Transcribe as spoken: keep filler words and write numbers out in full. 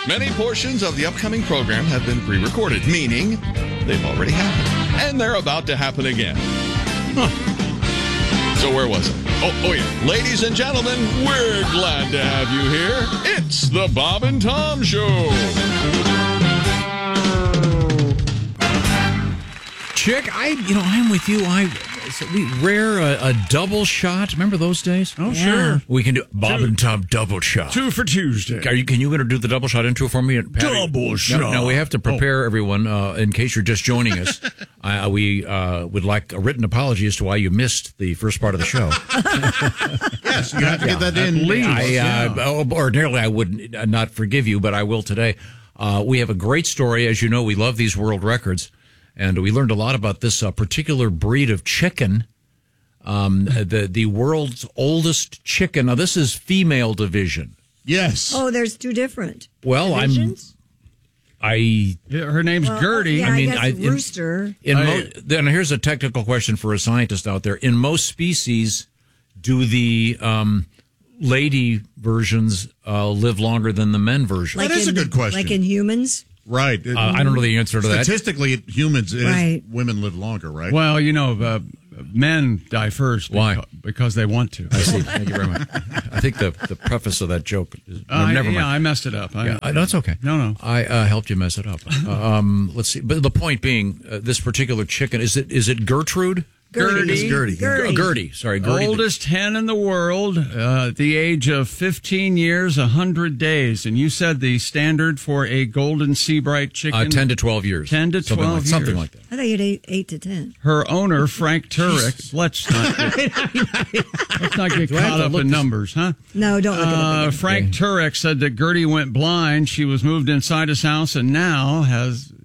Many portions of the upcoming program have been pre-recorded, meaning they've already happened. And they're about to happen again. Huh. So where was I? Oh, oh yeah. Ladies and gentlemen, we're glad to have you here. It's the Bob and Tom Show. Chick, I, you know, I'm with you. I, so we rare a, a double shot. Remember those days? Oh, yeah. Sure. We can do Bob Two. and Tom double shot. Two for Tuesday. Are you? Can you do the double shot intro for me? Patty? Double shot. Now, now we have to prepare oh. everyone uh, in case you're just joining us. uh, we uh, would like a written apology as to why you missed the first part of the show. Yes, you have to yeah, get that in. Least, I, uh, yeah. Ordinarily, I would not forgive you, but I will today. Uh, we have a great story. As you know, we love these world records. And we learned a lot about this uh, particular breed of chicken, um, the the world's oldest chicken. Now, this is female division. Yes. Oh, there's two different Well, divisions? I'm... I... Yeah, her name's well, Gertie. Yeah, I mean, mean, I guess I, rooster. In, in I, mo- then here's a technical question for a scientist out there. In most species, do the um, lady versions uh, live longer than the men version? Like that is in, a good question. Like in humans? Right. Uh, I don't know the answer to that. Statistically, humans, it right. is, women live longer, right? Well, you know, uh, men die first. Why? Because, because they want to. I see. Thank you very much. I think the, the preface of that joke is... Uh, no, never yeah, mind. I messed it up. I, Yeah, no, it's okay. No, no. I uh, helped you mess it up. um, let's see. But the point being, uh, this particular chicken, is it is it Gertrude? Gertie. It's Gertie. Gertie. Oh, Gertie. Sorry, Gertie. Oldest hen in the world, uh, at the age of fifteen years, one hundred days. And you said the standard for a golden sea bright chicken? Uh, ten to twelve years. ten to something twelve like, years. Something like that. I thought you had eight, eight to ten. Her owner, Frank Turek, let's not get, let's not get caught up in numbers, huh? No, don't look Uh, at it. Frank Turek said that Gertie went blind. She was moved inside his house and now has